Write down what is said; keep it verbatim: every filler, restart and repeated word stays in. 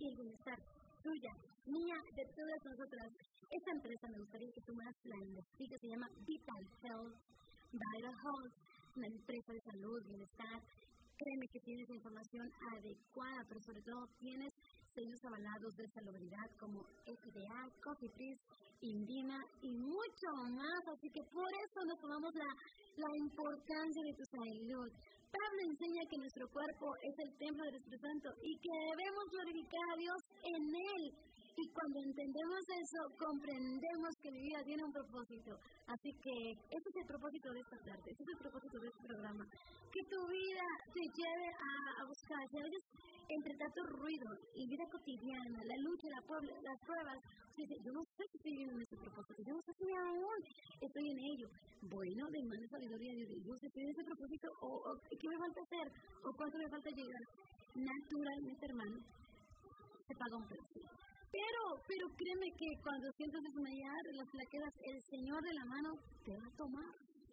el bienestar tuya, mía, de todas nosotras. Esta empresa me gustaría que tú más la investigues, se llama Vital Health, Vital Health, una empresa de salud, bienestar. Créeme que tienes la información adecuada, pero sobre todo tienes sellos avalados de salubridad como F D A, Coffee Trees, Indina y mucho más. Así que por eso nos tomamos la, la importancia de tu salud. Pablo enseña que nuestro cuerpo es el templo del Espíritu Santo y que debemos glorificar a Dios en él. Y cuando entendemos eso, comprendemos que mi vida tiene un propósito. Así que ese es el propósito de esta tarde, ese es el propósito de este programa. Que tu vida te lleve a, a buscar, si a veces entre tanto ruido y vida cotidiana, la lucha, la puebla, las pruebas, dice, yo no sé si estoy viviendo en ese propósito, yo no sé si aún estoy en ello. Bueno, de mano sabiduría de Dios, estoy en ese propósito, o, o qué me falta hacer, o cuánto me falta llegar. Naturalmente, hermano, se paga un precio. Pero, pero créeme que cuando sientas desmayar las plaquetas, el Señor de la mano te va a tomar.